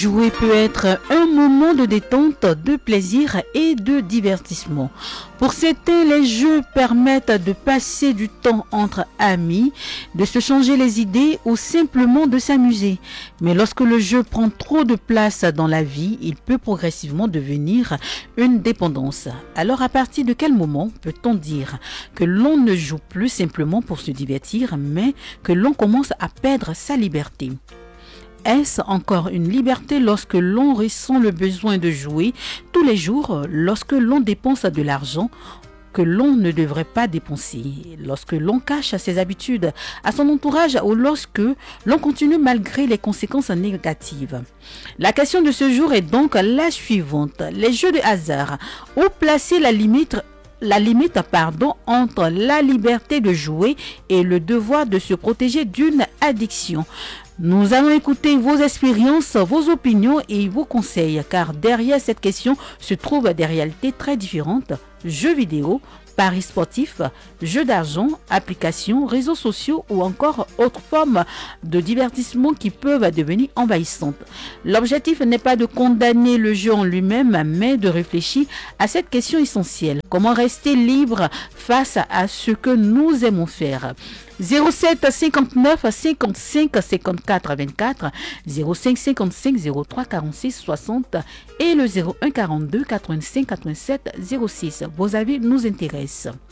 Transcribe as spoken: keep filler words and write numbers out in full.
Jouer peut être un moment de détente, de plaisir et de divertissement. Pour certains, les jeux permettent de passer du temps entre amis, de se changer les idées ou simplement de s'amuser. Mais lorsque le jeu prend trop de place dans la vie, il peut progressivement devenir une dépendance. Alors à partir de quel moment peut-on dire que l'on ne joue plus simplement pour se divertir, mais que l'on commence à perdre sa liberté ? Est-ce encore une liberté lorsque l'on ressent le besoin de jouer tous les jours, lorsque l'on dépense de l'argent que l'on ne devrait pas dépenser, lorsque l'on cache ses habitudes à son entourage ou lorsque l'on continue malgré les conséquences négatives? La question de ce jour est donc la suivante. Les jeux de hasard, où placer la limite La limite pardon, entre la liberté de jouer et le devoir de se protéger d'une addiction? Nous allons écouter vos expériences, vos opinions et vos conseils, car derrière cette question se trouvent des réalités très différentes. Jeux vidéo, paris sportifs, jeux d'argent, applications, réseaux sociaux ou encore autres formes de divertissement qui peuvent devenir envahissantes. L'objectif n'est pas de condamner le jeu en lui-même, mais de réfléchir à cette question essentielle. Comment rester libre face à ce que nous aimons faire? zéro sept cinquante-neuf cinquante-cinq cinquante-quatre vingt-quatre, zéro cinq cinquante-cinq zéro trois quarante-six soixante et le zéro un quarante-deux quatre-vingt-cinq quatre-vingt-sept zéro six. Vos avis nous intéressent.